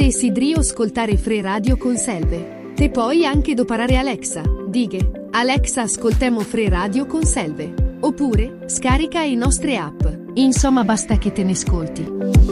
Te sidrio ascoltare Free Radio con Selve. Te puoi anche doparare Alexa, dighe, Alexa ascoltemo Free Radio con Selve. Oppure, scarica le nostre app. Insomma basta che te ne ascolti.